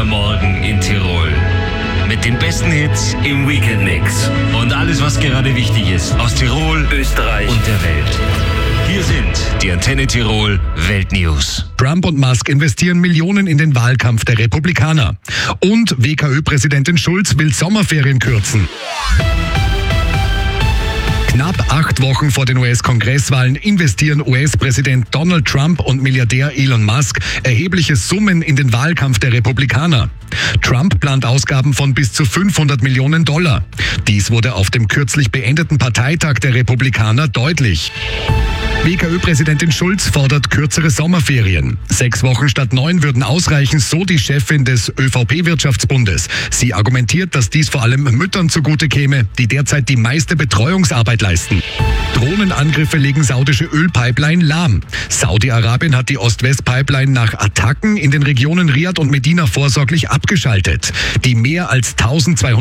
neuer Morgen in Tirol. Mit den besten Hits im Weekend-Mix. Und alles, was gerade wichtig ist aus Tirol, Österreich und der Welt. Hier sind die Antenne Tirol Weltnews. Trump und Musk investieren Millionen in den Wahlkampf der Republikaner. Und WKÖ-Präsidentin Schulz will Sommerferien kürzen. Knapp 8 Wochen vor den US-Kongresswahlen investieren US-Präsident Donald Trump und Milliardär Elon Musk erhebliche Summen in den Wahlkampf der Republikaner. Trump plant Ausgaben von bis zu $500 Millionen. Dies wurde auf dem kürzlich beendeten Parteitag der Republikaner deutlich. WKÖ-Präsidentin Schulz fordert kürzere Sommerferien. 6 Wochen statt 9 würden ausreichen, so die Chefin des ÖVP-Wirtschaftsbundes. Sie argumentiert, dass dies vor allem Müttern zugute käme, die derzeit die meiste Betreuungsarbeit leisten. Drohnenangriffe legen saudische Ölpipeline lahm. Saudi-Arabien hat die Ost-West-Pipeline nach Attacken in den Regionen Riad und Medina vorsorglich abgeschaltet. Die mehr als 1200